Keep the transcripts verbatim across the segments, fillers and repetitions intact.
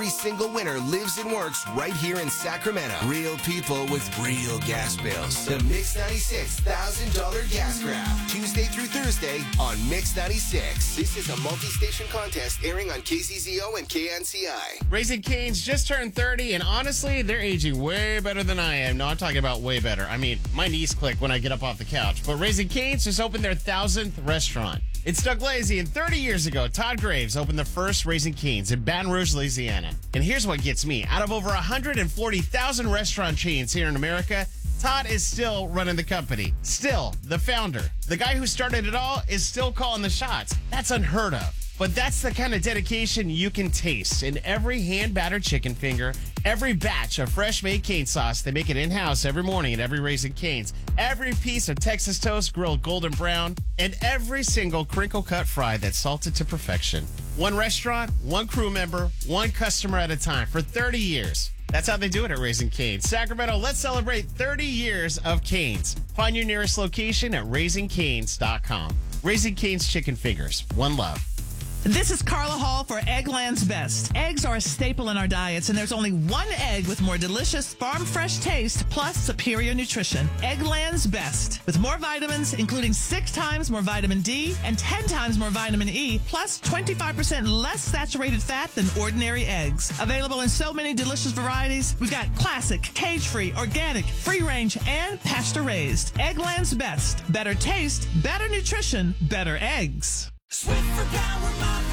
Every single winner lives and works right here in Sacramento. Real people with real gas bills. The Mix ninety-six one thousand dollars Gas Grab. Tuesday through Thursday on Mix ninety-six. This is a multi-station contest airing on K C Z O and K N C I. Raising Cane's just turned thirty, and honestly, they're aging way better than I am. No, I'm talking about way better. I mean, my knees click when I get up off the couch. But Raising Cane's just opened their thousandth restaurant. It's Doug Lazy, and thirty years ago, Todd Graves opened the first Raising Cane's in Baton Rouge, Louisiana. And here's what gets me. Out of over one hundred forty thousand restaurant chains here in America, Todd is still running the company. Still, the founder. The guy who started it all is still calling the shots. That's unheard of. But that's the kind of dedication you can taste in every hand-battered chicken finger, every batch of fresh-made cane sauce. They make it in-house every morning at every Raising Cane's. Every piece of Texas toast grilled golden brown, and every single crinkle-cut fry that's salted to perfection. One restaurant, one crew member, one customer at a time for thirty years. That's how they do it at Raising Cane's. Sacramento, let's celebrate thirty years of Cane's. Find your nearest location at raising canes dot com. Raising Cane's Chicken Fingers. One love. This is Carla Hall for Eggland's Best. Eggs are a staple in our diets, and there's only one egg with more delicious farm-fresh taste plus superior nutrition. Eggland's Best. With more vitamins, including six times more vitamin D and ten times more vitamin E, plus twenty-five percent less saturated fat than ordinary eggs. Available in so many delicious varieties. We've got classic, cage-free, organic, free-range, and pasture-raised. Eggland's Best. Better taste, better nutrition, better eggs. Swiffer Power Mop.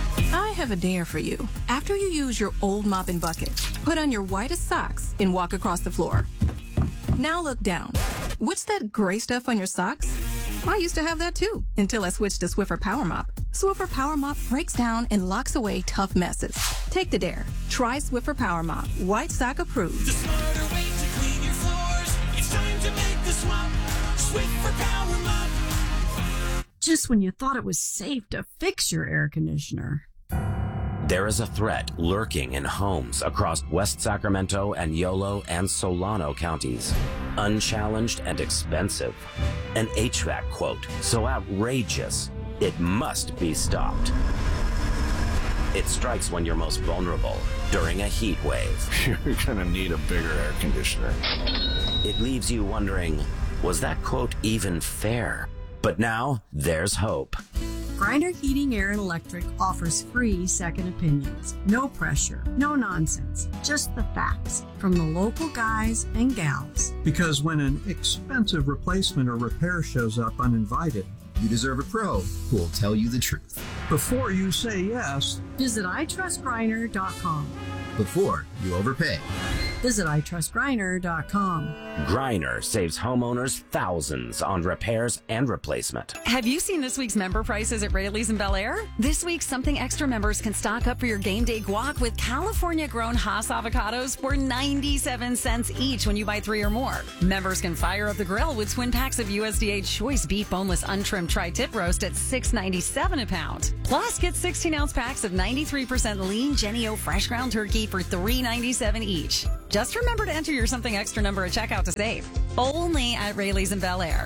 I have a dare for you. After you use your old mop and bucket, put on your whitest socks and walk across the floor. Now look down. What's that gray stuff on your socks? I used to have that too, until I switched to Swiffer Power Mop. Swiffer Power Mop breaks down and locks away tough messes. Take the dare. Try Swiffer Power Mop. White sock approved. The smarter way to clean your floors. It's time to make the swap. Swiffer Power Mop. Just when you thought it was safe to fix your air conditioner. There is a threat lurking in homes across West Sacramento and Yolo and Solano counties. Unchallenged and expensive. An H V A C quote so outrageous, it must be stopped. It strikes when you're most vulnerable, during a heat wave. You're gonna need a bigger air conditioner. It leaves you wondering, was that quote even fair? But now, there's hope. Grindr Heating, Air, and Electric offers free second opinions. No pressure, no nonsense, just the facts from the local guys and gals. Because when an expensive replacement or repair shows up uninvited, you deserve a pro who will tell you the truth. Before you say yes, visit i trust grindr dot com. Before you overpay, visit i trust grindr dot com. Grindr saves homeowners thousands on repairs and replacement. Have you seen this week's member prices at Rayleigh's in Bel Air? This week, Something Extra members can stock up for your game day guac with California-grown Hass avocados for ninety-seven cents each when you buy three or more. Members can fire up the grill with twin packs of U S D A Choice Beef Boneless Untrimmed Tri-Tip Roast at six ninety-seven a pound. Plus, get sixteen-ounce packs of ninety-three percent lean Jennie-O fresh ground turkey for three ninety-seven each. Just remember to enter your Something Extra number at checkout to save. Only at Rayleigh's in Bel Air.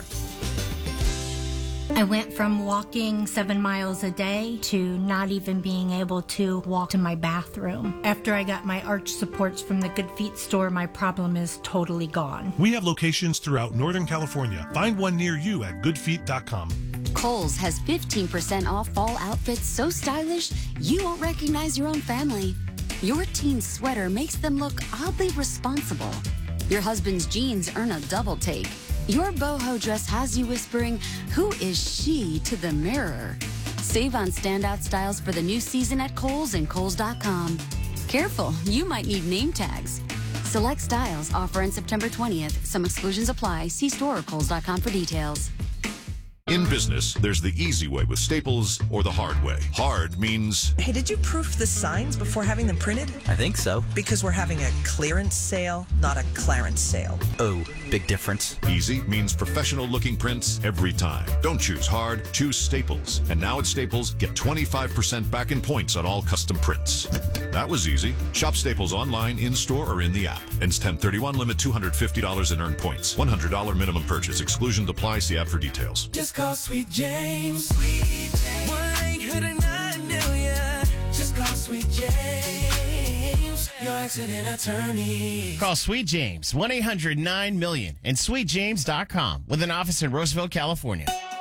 I went from walking seven miles a day to not even being able to walk to my bathroom. After I got my arch supports from the Good Feet store, my problem is totally gone. We have locations throughout Northern California. Find one near you at good feet dot com. Kohl's has fifteen percent off fall outfits so stylish you won't recognize your own family. Your teen's sweater makes them look oddly responsible. Your husband's jeans earn a double take. Your boho dress has you whispering, "Who is she?" to the mirror. Save on standout styles for the new season at Kohl's and Kohl's dot com. Careful, you might need name tags. Select styles offer in September twentieth. Some exclusions apply. See store or Kohl's dot com for details. In business, there's the easy way with Staples or the hard way. Hard means... Hey, did you proof the signs before having them printed? I think so. Because we're having a clearance sale, not a clarence sale. Oh, big difference. Easy means professional-looking prints every time. Don't choose hard, choose Staples. And now at Staples, get twenty-five percent back in points on all custom prints. That was easy. Shop Staples online, in-store, or in the app. Ends ten thirty-one, limit two hundred fifty dollars in earned points. one hundred dollars minimum purchase. Exclusion applies. See app for details. Just call Sweet James. Sweet James. one eight hundred nine million. Just call Sweet James. your accident attorney. Call Sweet James, one eight hundred nine million and sweet james dot com with an office in Roseville, California.